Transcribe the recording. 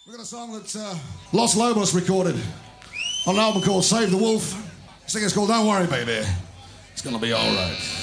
We've got a song that Los Lobos recorded on an album called Save the Wolf. The singer's called Don't Worry Baby. It's gonna be alright.